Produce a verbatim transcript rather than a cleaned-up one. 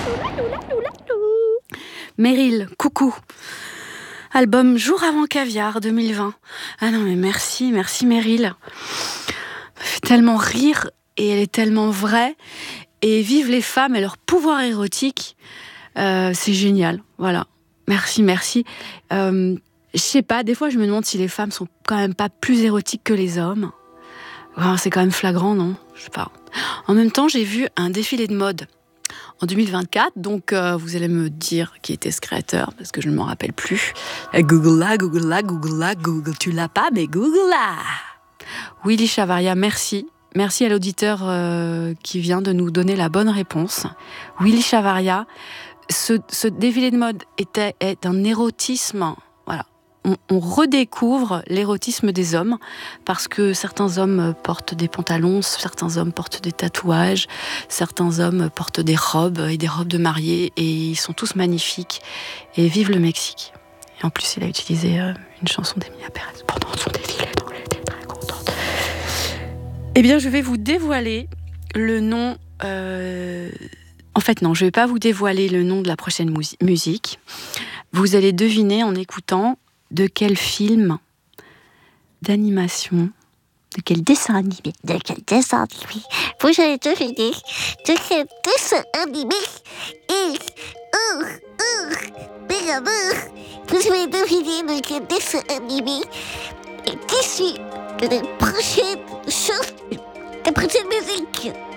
Meryl, coucou. Album Jour avant caviar deux mille vingt. Ah non mais merci, merci Meryl. Elle me fait tellement rire et elle est tellement vraie. Et vive les femmes et leur pouvoir érotique. Euh, c'est génial, voilà. Merci, merci. Euh, je sais pas, des fois je me demande si les femmes sont quand même pas plus érotiques que les hommes. Enfin, c'est quand même flagrant, non ? Je sais pas. En même temps, j'ai vu un défilé de mode en deux mille vingt-quatre, donc euh, vous allez me dire qui était ce créateur, parce que je ne m'en rappelle plus. Google là, Google là, Google là, Google, tu l'as pas, mais Google là. Willy Chavaria, merci. Merci à l'auditeur euh, qui vient de nous donner la bonne réponse. Willy Chavaria, ce, ce défilé de mode était, est un érotisme, voilà. On, on redécouvre l'érotisme des hommes parce que certains hommes portent des pantalons, certains hommes portent des tatouages, certains hommes portent des robes et des robes de mariée et ils sont tous magnifiques et vive le Mexique. Et en plus, il a utilisé euh, une chanson d'Emilia Pérez pendant son défilé, donc j'étais très contente. Eh bien, je vais vous dévoiler le nom... Euh... En fait, non, je ne vais pas vous dévoiler le nom de la prochaine mus- musique. Vous allez deviner en écoutant de quel film d'animation, de quel dessin animé, de quel dessin animé vous allez deviner de quel dessin animé et oh, oh, bel amour, vous allez deviner de quel dessin animé est issu de la prochaine chose, la prochaine musique.